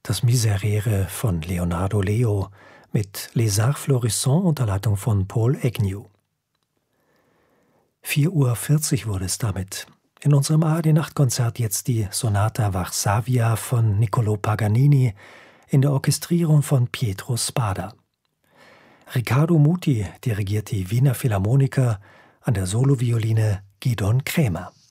Das Miserere von Leonardo Leo mit Les Arts Florissants unter Leitung von Paul Agnew. 4:40 Uhr wurde es damit. In unserem ARD-Nachtkonzert jetzt die Sonata Varsavia von Niccolò Paganini in der Orchestrierung von Pietro Spada. Riccardo Muti dirigiert die Wiener Philharmoniker, an der Solovioline Gidon Kremer.